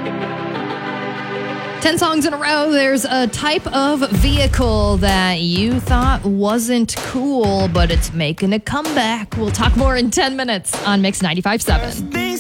10 songs in a row. There's a type of vehicle that you thought wasn't cool, but it's making a comeback. We'll talk more in 10 minutes on Mix 95.7.